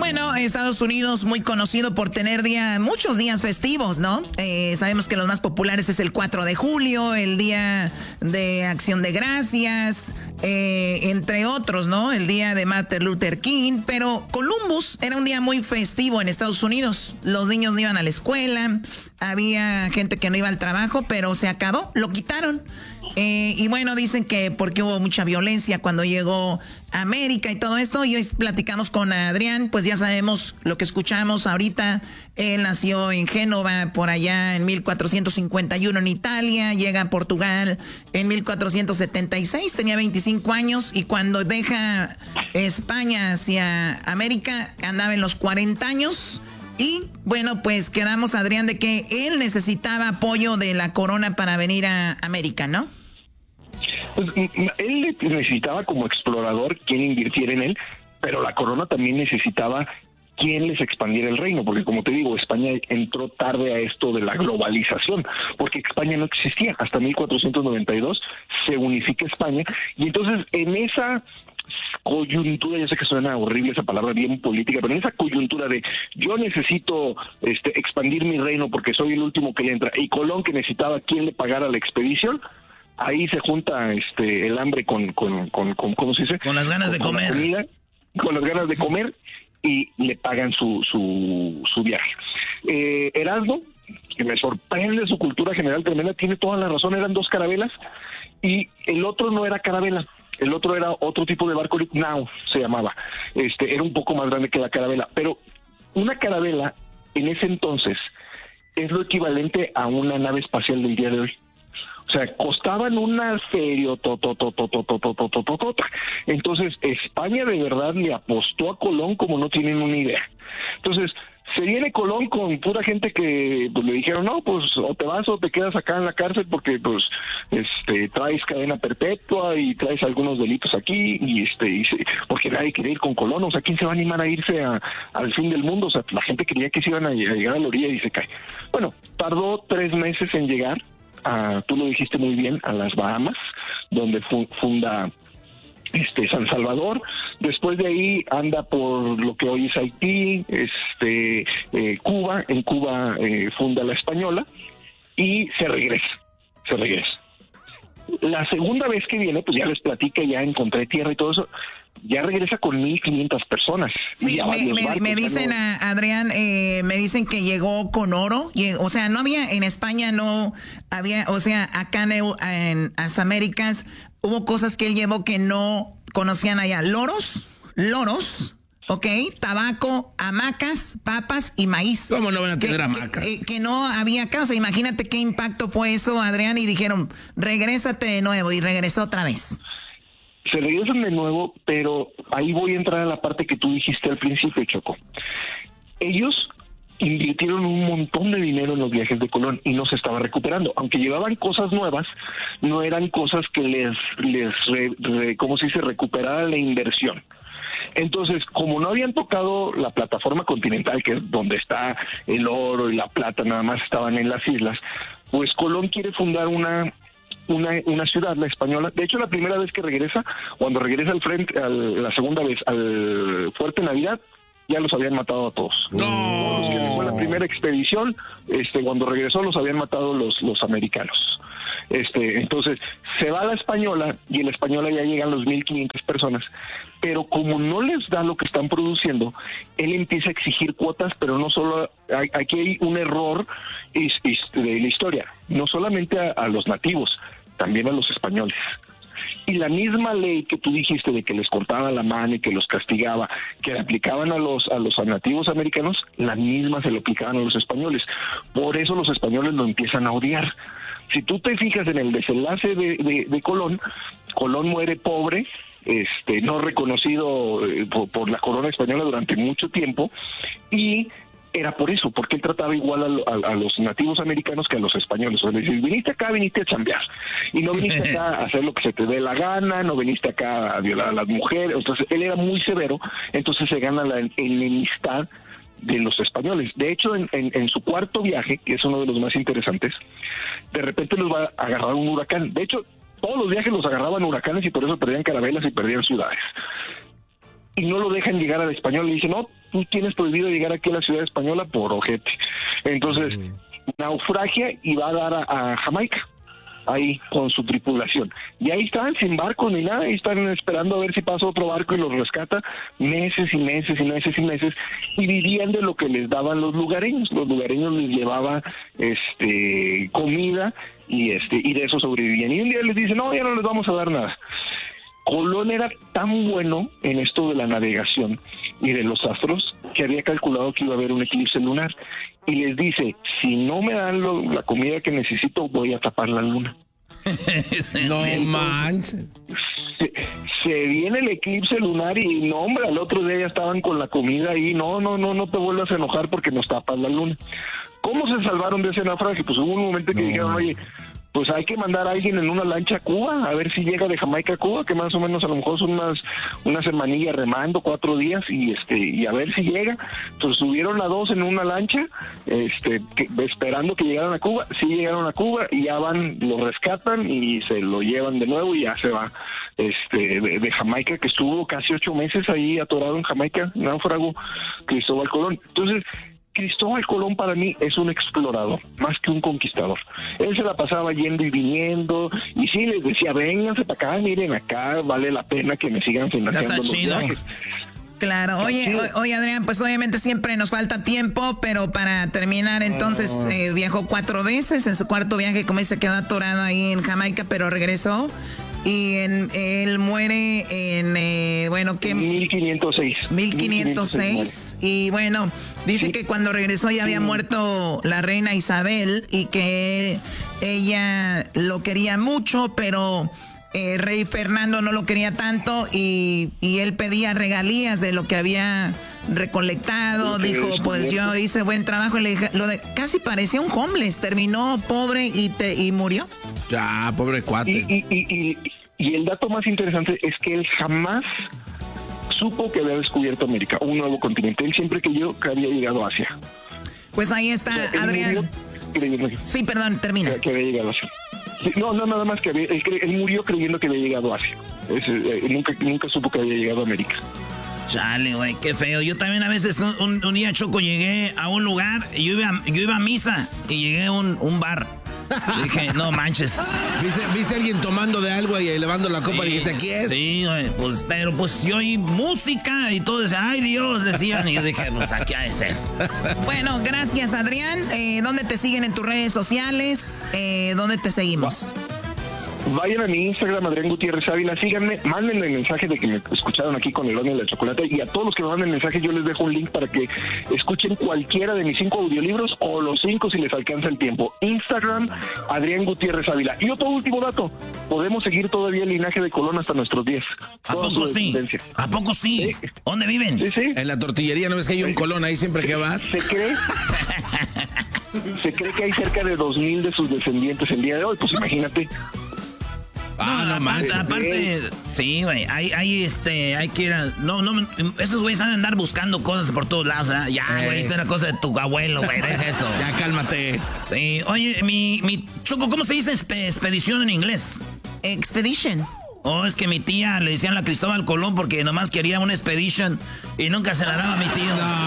bueno, Estados Unidos muy conocido por tener muchos días festivos, ¿no? Sabemos que los más populares es el 4 de julio, el Día de Acción de Gracias, entre otros, ¿no? El Día de Martin Luther King, pero Columbus era un día muy festivo en Estados Unidos. Los niños no iban a la escuela, había gente que no iba al trabajo, pero se acabó, lo quitaron. Y bueno, dicen que porque hubo mucha violencia cuando llegó a América y todo esto. Y hoy platicamos con Adrián, pues ya sabemos lo que escuchamos ahorita. Él nació en Génova, por allá en 1451 en Italia, llega a Portugal en 1476, tenía 25 años y cuando deja España hacia América andaba en los 40 años. Y bueno, pues quedamos, Adrián, de que él necesitaba apoyo de la corona para venir a América, ¿no? Pues, él necesitaba como explorador quien invirtiera en él, pero la corona también necesitaba quien les expandiera el reino, porque como te digo, España entró tarde a esto de la globalización, porque España no existía. Hasta 1492 se unifica España, y entonces en esa coyuntura, ya sé que suena horrible esa palabra, bien política, pero en esa coyuntura de yo necesito expandir mi reino porque soy el último que le entra, y Colón que necesitaba quien le pagara la expedición, ahí se junta el hambre con ¿cómo se dice? Con las ganas de comer. Comida, con las ganas de comer, y le pagan su viaje. Erasmo, que me sorprende su cultura general tremenda, tiene toda la razón, eran 2 carabelas, y el otro no era carabela. El otro era otro tipo de barco, Now se llamaba. Era un poco más grande que la carabela, pero una carabela en ese entonces es lo equivalente a una nave espacial del día de hoy. O sea, costaban una serio Entonces, España de verdad le apostó a Colón como no tienen una idea. Entonces, se viene Colón con pura gente que pues, le dijeron, no, pues o te vas o te quedas acá en la cárcel porque pues traes cadena perpetua y traes algunos delitos aquí porque nadie quería ir con Colón. O sea, ¿quién se va a animar a irse al fin del mundo? O sea, la gente creía que se iban a llegar a la orilla y se cae. Bueno, tardó 3 meses en llegar tú lo dijiste muy bien, a las Bahamas, donde funda San Salvador. Después de ahí anda por lo que hoy es Haití, Cuba. En Cuba funda la Española y se regresa. La segunda vez que viene, pues ya les platica, ya encontré tierra y todo eso. Ya regresa con 1,500 personas. Sí, me dicen, Adrián, me dicen que llegó con oro. O sea, no había, en España no había, o sea, acá en las Américas hubo cosas que él llevó que no conocían allá. Loros, ok, tabaco, hamacas, papas y maíz. ¿Cómo no van a tener hamacas? Que no había acá. O sea, imagínate qué impacto fue eso, Adrián, y dijeron, regrésate de nuevo, y regresó otra vez. Se regresan de nuevo, pero ahí voy a entrar a la parte que tú dijiste al principio, Choco. Ellos invirtieron un montón de dinero en los viajes de Colón y no se estaba recuperando. Aunque llevaban cosas nuevas, no eran cosas que ¿cómo se dice?, recuperaran la inversión. Entonces, como no habían tocado la plataforma continental, que es donde está el oro y la plata, nada más estaban en las islas, pues Colón quiere fundar una ciudad, la Española. De hecho, la primera vez que regresa, cuando regresa al frente, la segunda vez al Fuerte Navidad, ya los habían matado a todos. No. Todos los que fue la primera expedición, cuando regresó los habían matado los americanos. Entonces, se va a la Española y en la Española ya llegan los 1,500 personas. Pero como no les da lo que están produciendo, él empieza a exigir cuotas, pero no solo, aquí hay un error de la historia, no solamente a los nativos, también a los españoles. Y la misma ley que tú dijiste de que les cortaba la mano y que los castigaba, que le aplicaban a los nativos americanos, la misma se lo aplicaban a los españoles. Por eso los españoles lo empiezan a odiar. Si tú te fijas en el desenlace de Colón, Colón muere pobre, no reconocido por la corona española durante mucho tiempo, y era por eso, porque él trataba igual a los nativos americanos que a los españoles. O sea, le dices, viniste acá, viniste a chambear, y no viniste acá a hacer lo que se te dé la gana, no viniste acá a violar a las mujeres. Entonces él era muy severo, entonces se gana la enemistad de los españoles. De hecho, en su cuarto viaje, que es uno de los más interesantes, de repente los va a agarrar un huracán. De hecho, todos los viajes los agarraban huracanes y por eso perdían carabelas y perdían ciudades. y no lo dejan llegar al Español. Le dicen, no, tú tienes prohibido llegar aquí a la ciudad española por ojete. Entonces, naufragia y va a dar a Jamaica, ahí con su tripulación. Y ahí están, sin barco ni nada, ahí están esperando a ver si pasa otro barco y los rescata, meses y meses y meses y meses, y vivían de lo que les daban los lugareños. Los lugareños les llevaba comida y de eso sobrevivían. Y un día les dicen, no, ya no les vamos a dar nada. Colón era tan bueno en esto de la navegación y de los astros que había calculado que iba a haber un eclipse lunar, y les dice, si no me dan la comida que necesito, voy a tapar la luna. No manches. Se viene el eclipse lunar y no, hombre, al otro día ya estaban con la comida ahí. No te vuelvas a enojar porque nos tapas la luna. ¿Cómo se salvaron de ese naufragio? Pues hubo un momento que dijeron, oye, pues hay que mandar a alguien en una lancha a Cuba, a ver si llega de Jamaica a Cuba, que más o menos a lo mejor son unas semanillas remando, 4 días, y a ver si llega. Entonces subieron a 2 en una lancha, esperando que llegaran a Cuba. Sí llegaron a Cuba y ya van, lo rescatan y se lo llevan de nuevo y ya se va de Jamaica, que estuvo casi 8 meses ahí atorado en Jamaica, náufrago, Cristóbal Colón. Entonces, Cristóbal Colón para mí es un explorador, más que un conquistador. Él se la pasaba yendo y viniendo, y sí les decía, vénganse para acá, miren acá, vale la pena que me sigan financiando los viajes. Claro, oye Adrián, pues obviamente siempre nos falta tiempo, pero para terminar entonces viajó 4 veces, en su cuarto viaje, como dice, quedó atorado ahí en Jamaica, pero regresó. Y él muere en, ¿qué? 1506. 1506. Y bueno, dice que cuando regresó ya había muerto la reina Isabel y que ella lo quería mucho, pero rey Fernando no lo quería tanto y él pedía regalías de lo que había recolectado. Dijo, pues yo hice buen trabajo y le dije, casi parecía un homeless, terminó pobre y murió. Ya, pobre cuate. Y el dato más interesante es que él jamás supo que había descubierto América, un nuevo continente. Él siempre creyó que había llegado a Asia. Pues ahí está, Adrián. Sí, perdón, termina. Que había llegado a Asia. Sí, no, nada más que él murió creyendo que había llegado a Asia. Nunca supo que había llegado a América. Chale, güey, qué feo. Yo también a veces un día, Choco, llegué a un lugar y yo iba a misa y llegué a un bar. Dije, no manches. ¿Viste a alguien tomando de algo y elevando la copa y dijiste, ¿aquí es? Sí, güey, pero yo oí música y todo decía, ay Dios, decían. Y yo dije, pues aquí ha de ser. Bueno, gracias, Adrián. ¿Dónde te siguen en tus redes sociales? ¿Dónde te seguimos? Vayan a mi Instagram, Adrián Gutiérrez Ávila, síganme, mándenme el mensaje de que me escucharon aquí con el horno de la chocolate, y a todos los que me manden mensaje yo les dejo un link para que escuchen cualquiera de mis 5 audiolibros o los 5 si les alcanza el tiempo. Instagram, Adrián Gutiérrez Ávila. Y otro último dato, podemos seguir todavía el linaje de Colón hasta nuestros días. ¿A poco sí? ¿A poco sí? ¿Sí? ¿Dónde viven? Sí, sí. En la tortillería, ¿no ves que hay un Colón ahí siempre que vas? Se cree que hay cerca de 2,000 de sus descendientes el día de hoy, pues imagínate. No manches. Aparte, sí, güey, hay que ir a... No, esos güeyes van a andar buscando cosas por todos lados, ¿eh? Ya, güey, eso era cosa de tu abuelo, güey, deja eso. Ya, cálmate. Sí, oye, mi Choco, ¿cómo se dice expedición en inglés? Expedition. Es que mi tía le decían la Cristóbal Colón porque nomás quería una expedition y nunca se la daba a mi tío. No.